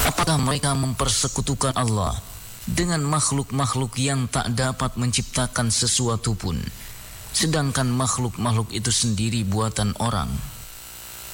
Apakah mereka mempersekutukan Allah dengan makhluk-makhluk yang tak dapat menciptakan sesuatu pun, sedangkan makhluk-makhluk itu sendiri buatan orang?